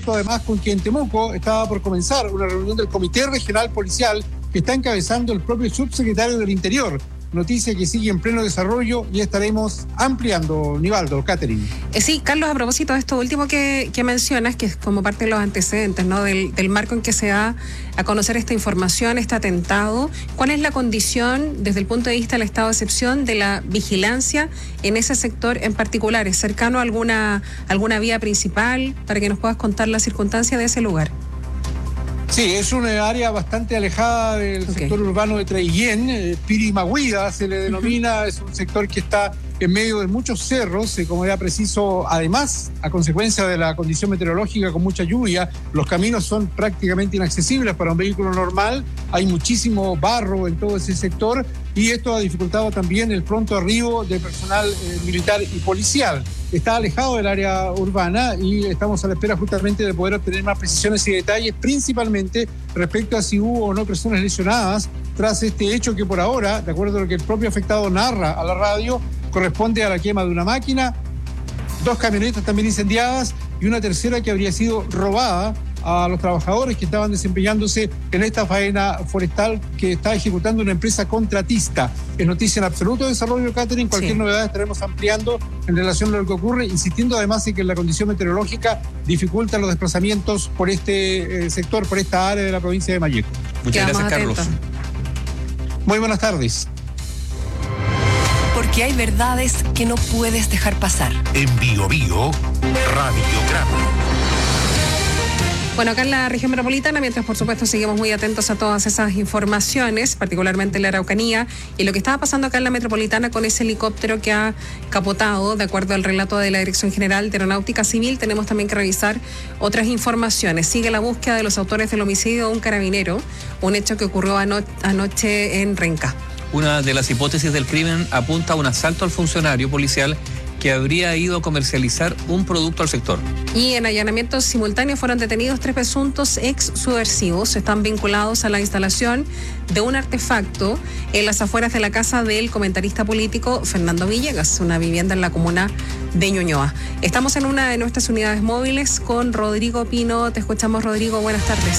esto además con que en Temuco estaba por comenzar una reunión del Comité Regional Policial que está encabezando el propio subsecretario del Interior. Noticia que sigue en pleno desarrollo y estaremos ampliando. Nivaldo, Catherine. Sí, Carlos, a propósito de esto último que mencionas, que es como parte de los antecedentes, ¿no? del marco en que se da a conocer esta información, este atentado, ¿cuál es la condición desde el punto de vista del estado de excepción de la vigilancia en ese sector en particular? ¿Es cercano a alguna vía principal para que nos puedas contar la circunstancia de ese lugar? Sí, es una área bastante alejada del sector urbano de Traiguén, Pirimahuida se le denomina, es un sector que está en medio de muchos cerros, como era preciso, además, a consecuencia de la condición meteorológica con mucha lluvia, los caminos son prácticamente inaccesibles para un vehículo normal, hay muchísimo barro en todo ese sector y esto ha dificultado también el pronto arribo de personal militar y policial. Está alejado del área urbana y estamos a la espera justamente de poder obtener más precisiones y detalles, principalmente respecto a si hubo o no personas lesionadas tras este hecho que por ahora, de acuerdo a lo que el propio afectado narra a la radio, corresponde a la quema de una máquina, 2 camionetas también incendiadas y una tercera que habría sido robada a los trabajadores que estaban desempeñándose en esta faena forestal que está ejecutando una empresa contratista. Es noticia en absoluto desarrollo, Catherine. Cualquier novedad estaremos ampliando en relación a lo que ocurre, insistiendo además en que la condición meteorológica dificulta los desplazamientos por este sector, por esta área de la provincia de Malleco. Muchas gracias, Carlos. Muy buenas tardes. Porque hay verdades que no puedes dejar pasar. En Bio Bio, Radiograma. Bueno, acá en la región metropolitana, mientras por supuesto seguimos muy atentos a todas esas informaciones, particularmente en la Araucanía, y lo que estaba pasando acá en la metropolitana con ese helicóptero que ha capotado, de acuerdo al relato de la Dirección General de Aeronáutica Civil, tenemos también que revisar otras informaciones. Sigue la búsqueda de los autores del homicidio de un carabinero, un hecho que ocurrió anoche en Renca. Una de las hipótesis del crimen apunta a un asalto al funcionario policial que habría ido a comercializar un producto al sector. Y en allanamientos simultáneos fueron detenidos 3 presuntos ex subversivos. Están vinculados a la instalación de un artefacto en las afueras de la casa del comentarista político Fernando Villegas, una vivienda en la comuna de Ñuñoa. Estamos en una de nuestras unidades móviles con Rodrigo Pino. Te escuchamos, Rodrigo. Buenas tardes.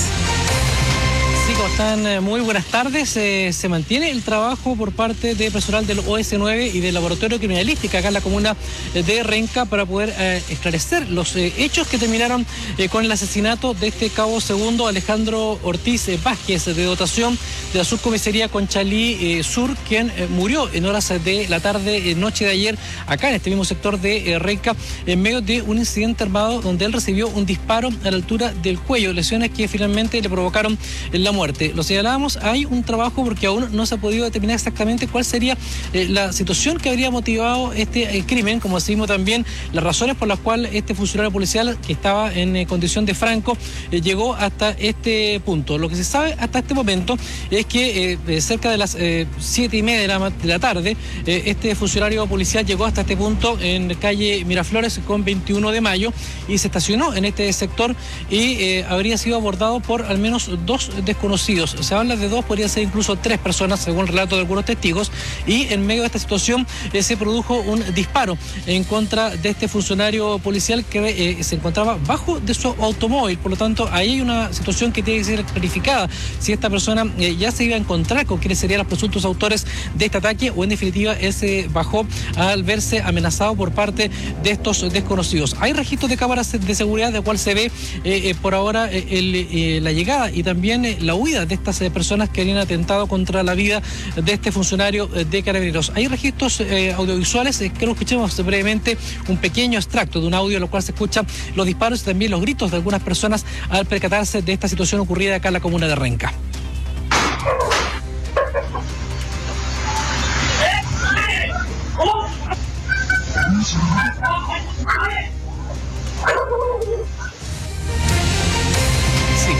Sí, ¿cómo están? Muy buenas tardes. Se mantiene el trabajo por parte de personal del OS9 y del Laboratorio Criminalística acá en la comuna de Renca para poder esclarecer los hechos que terminaron con el asesinato de este cabo segundo Alejandro Ortiz Vázquez, de dotación de la subcomisaría Conchalí Sur, quien murió en horas de la tarde, noche de ayer, acá en este mismo sector de Renca, en medio de un incidente armado donde él recibió un disparo a la altura del cuello, lesiones que finalmente le provocaron la muerte. Lo señalábamos, hay un trabajo porque aún no se ha podido determinar exactamente cuál sería la situación que habría motivado este crimen, como decimos también las razones por las cuales este funcionario policial que estaba en condición de franco llegó hasta este punto. Lo que se sabe hasta este momento es que cerca de las 7:30 de la tarde este funcionario policial llegó hasta este punto en calle Miraflores con 21 de mayo y se estacionó en este sector y habría sido abordado por al menos 2 desconocidos. Se habla de 2, podrían ser incluso 3 personas, según el relato de algunos testigos, y en medio de esta situación se produjo un disparo en contra de este funcionario policial que se encontraba bajo de su automóvil. Por lo tanto, ahí hay una situación que tiene que ser clarificada, si esta persona ya se iba a encontrar con quienes serían los presuntos autores de este ataque o en definitiva él se bajó al verse amenazado por parte de estos desconocidos. Hay registros de cámaras de seguridad de cual se ve por ahora la llegada y también la huida de estas personas que habían atentado contra la vida de este funcionario de Carabineros. Hay registros audiovisuales, que lo escuchemos brevemente, un pequeño extracto de un audio en lo cual se escuchan los disparos y también los gritos de algunas personas al percatarse de esta situación ocurrida acá en la comuna de Renca.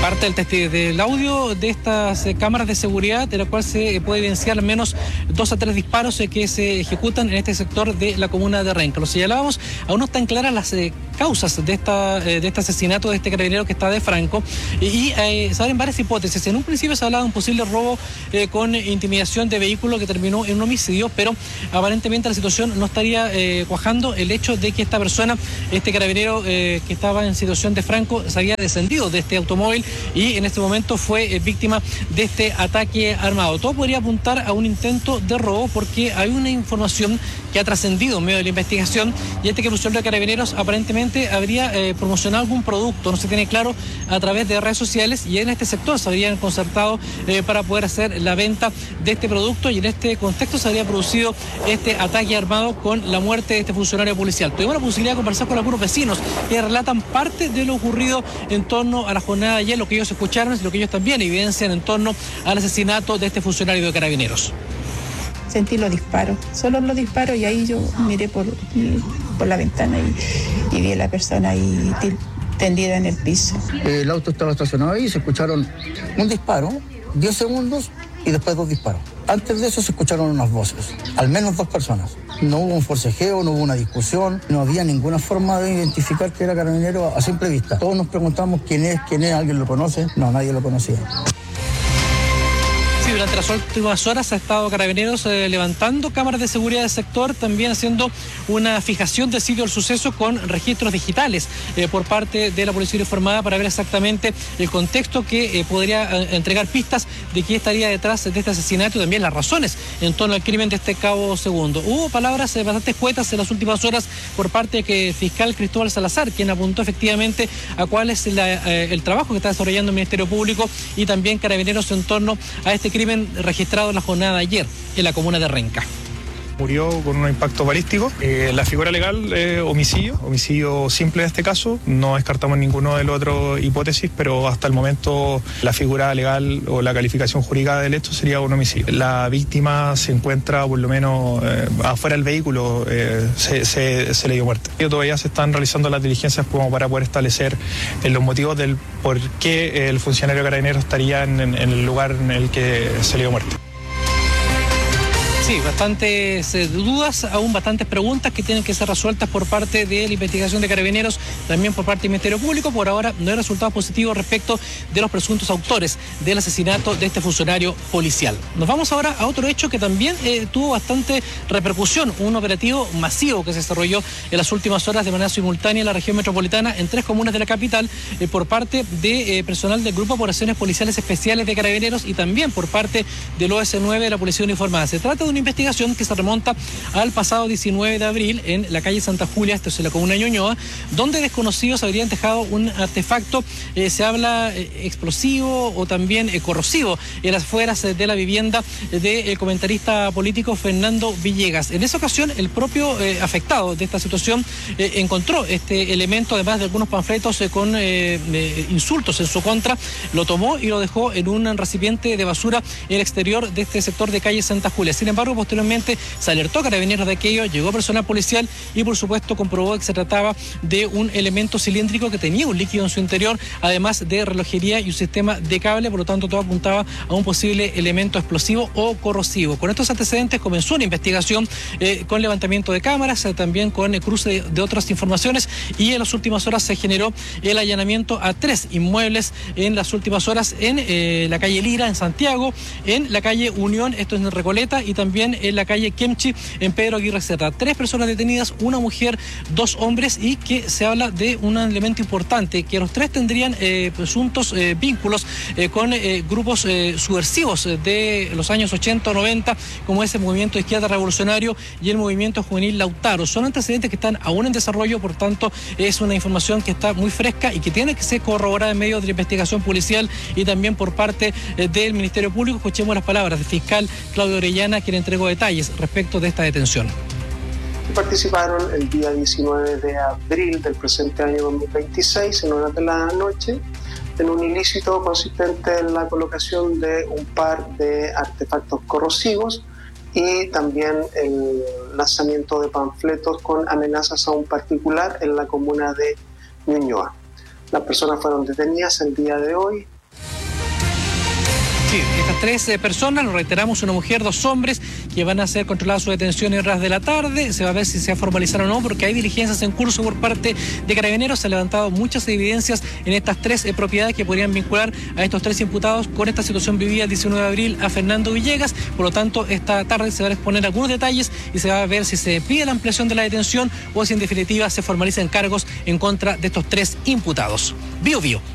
Parte del audio de estas cámaras de seguridad, de la cual se puede evidenciar al menos 2 a 3 disparos que se ejecutan en este sector de la comuna de Renca. Lo señalábamos, aún no están claras las causas de este asesinato de este carabinero que está de Franco y se abren varias hipótesis. En un principio se hablaba de un posible robo con intimidación de vehículo que terminó en un homicidio, pero aparentemente la situación no estaría cuajando el hecho de que esta persona, este carabinero que estaba en situación de Franco, se había descendido de este automóvil y en este momento fue víctima de este ataque armado. Todo podría apuntar a un intento de robo porque hay una información que ha trascendido en medio de la investigación y que el funcionario de Carabineros aparentemente habría promocionado algún producto, no se tiene claro, a través de redes sociales, y en este sector se habrían concertado para poder hacer la venta de este producto, y en este contexto se habría producido este ataque armado con la muerte de este funcionario policial. Tuvimos la posibilidad de conversar con algunos vecinos que relatan parte de lo ocurrido en torno a la jornada de ayer, lo que ellos escucharon y lo que ellos también evidencian en torno al asesinato de este funcionario de Carabineros. Sentí los disparos, solo los disparos, y ahí yo miré por la ventana y vi a la persona ahí tendida en el piso. El auto estaba estacionado ahí y se escucharon un disparo, 10 segundos y después 2 disparos. Antes de eso se escucharon unas voces, al menos 2 personas. No hubo un forcejeo, no hubo una discusión, no había ninguna forma de identificar que era carabinero a simple vista. Todos nos preguntamos quién es, ¿alguien lo conoce? No, nadie lo conocía. Sí, durante las últimas horas ha estado Carabineros levantando cámaras de seguridad del sector, también haciendo una fijación del sitio del suceso con registros digitales por parte de la Policía Uniformada para ver exactamente el contexto que podría entregar pistas de quién estaría detrás de este asesinato y también las razones en torno al crimen de este cabo segundo. Hubo palabras bastante escuetas en las últimas horas por parte del fiscal Cristóbal Salazar, quien apuntó efectivamente a cuál es el trabajo que está desarrollando el Ministerio Público y también Carabineros en torno a este crimen registrado en la jornada de ayer en la comuna de Renca. Murió con un impacto balístico. La figura legal, homicidio simple en este caso. No descartamos ninguna de las otras hipótesis, pero hasta el momento la figura legal o la calificación jurídica del hecho sería un homicidio. La víctima se encuentra por lo menos afuera del vehículo, se le dio muerte. Todavía se están realizando las diligencias como para poder establecer los motivos del por qué el funcionario carabinero estaría en el lugar en el que se le dio muerte. Sí, bastantes dudas, aún bastantes preguntas que tienen que ser resueltas por parte de la investigación de Carabineros, también por parte del Ministerio Público. Por ahora no hay resultados positivos respecto de los presuntos autores del asesinato de este funcionario policial. Nos vamos ahora a otro hecho que también tuvo bastante repercusión, un operativo masivo que se desarrolló en las últimas horas de manera simultánea en la región metropolitana en 3 comunas de la capital por parte de personal del Grupo de Operaciones Policiales Especiales de Carabineros y también por parte del OS9 de la Policía Uniformada. Se trata de una investigación que se remonta al pasado 19 de abril en la calle Santa Julia, esto es en la comuna de Ñuñoa, donde desconocidos habrían dejado un artefacto, se habla explosivo o también corrosivo, en las afueras de la vivienda del comentarista político Fernando Villegas. En esa ocasión, el propio afectado de esta situación encontró este elemento, además de algunos panfletos con insultos en su contra, lo tomó y lo dejó en un recipiente de basura en el exterior de este sector de calle Santa Julia. Sin embargo, posteriormente se alertó a Carabineros de aquello, llegó personal policial y por supuesto comprobó que se trataba de un elemento cilíndrico que tenía un líquido en su interior, además de relojería y un sistema de cable, por lo tanto todo apuntaba a un posible elemento explosivo o corrosivo. Con estos antecedentes comenzó una investigación con levantamiento de cámaras, también con el cruce de otras informaciones, y en las últimas horas se generó el allanamiento a 3 inmuebles en las últimas horas en la calle Lira, en Santiago, en la calle Unión, esto es en Recoleta, y también en la calle Kemchi, en Pedro Aguirre Cerda. 3 personas detenidas, una mujer, 2 hombres, y que se habla de un elemento importante, que los 3 tendrían presuntos vínculos con grupos subversivos de los años 80 o 90, como es el Movimiento de Izquierda Revolucionario y el Movimiento Juvenil Lautaro. Son antecedentes que están aún en desarrollo, por tanto es una información que está muy fresca y que tiene que ser corroborada en medio de la investigación policial y también por parte del Ministerio Público. Escuchemos las palabras del fiscal Claudio Orellana, quien entregó detalles respecto de esta detención. Participaron el día 19 de abril del presente año 2026, en horas de la noche, en un ilícito consistente en la colocación de un par de artefactos corrosivos y también el lanzamiento de panfletos con amenazas a un particular en la comuna de Ñuñoa. Las personas fueron detenidas el día de hoy Sí, estas 3 personas, lo reiteramos, una mujer, 2 hombres, que van a ser controladas su detención en horas de la tarde. Se va a ver si se va a formalizar o no, porque hay diligencias en curso por parte de Carabineros. Se han levantado muchas evidencias en estas 3 propiedades que podrían vincular a estos 3 imputados con esta situación vivida el 19 de abril a Fernando Villegas. Por lo tanto, esta tarde se van a exponer algunos detalles y se va a ver si se pide la ampliación de la detención o si en definitiva se formalizan cargos en contra de estos 3 imputados. Bio Bio.